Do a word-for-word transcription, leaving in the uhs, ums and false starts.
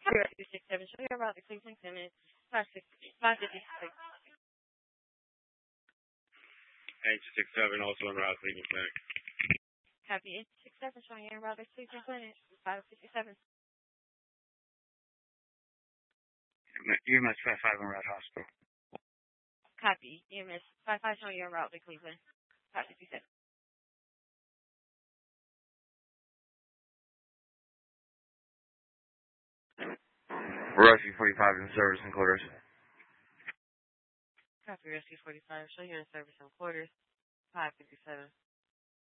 Rescue six seven, show you about the Cleveland Clinic, five fifty-six. H six seven, also en route Cleveland Clinic. Copy. H six seven, showing you about the Cleveland Clinic, five fifty-seven. U M S five five en route hospital. Copy. U M S five five, showing you about the Cleveland, five fifty-seven. Rescue forty-five in service and quarters. Copy. Rescue forty-five, show you in service and quarters, five fifty-seven.